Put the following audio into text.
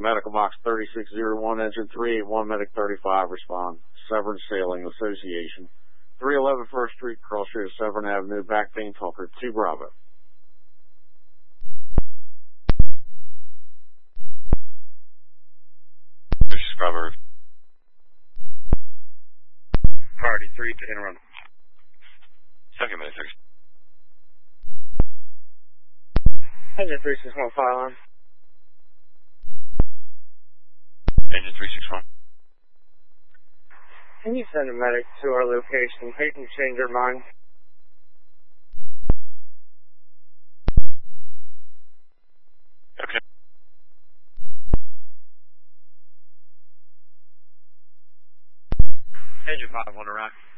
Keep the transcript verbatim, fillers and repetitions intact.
Medical Box thirty-six oh one, Engine three eighty-one, Medic thirty-five, respond. Severn Sailing Association. three eleven First Street, cross street of Severn Avenue, back pain talker, two Bravo. This is Bravo. Priority three, ten run. Second minute, six. Engine three six one, file on. Engine three six one. Can you send a medic to our location? Hate to change your mind. Okay. Engine five on the rack.